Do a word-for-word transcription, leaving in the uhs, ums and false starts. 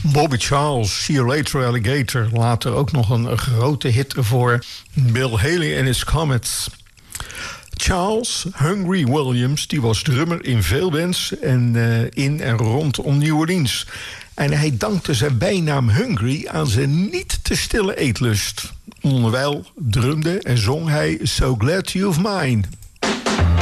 Bobby Charles, See You Later Alligator. Later ook nog een, een grote hit voor Bill Haley en His Comets. Charles Hungry Williams die was drummer in veel bands en uh, in en rondom New Orleans. En hij dankte zijn bijnaam Hungry aan zijn niet te stille eetlust. Onderwijl drumde en zong hij So Glad You've Mine.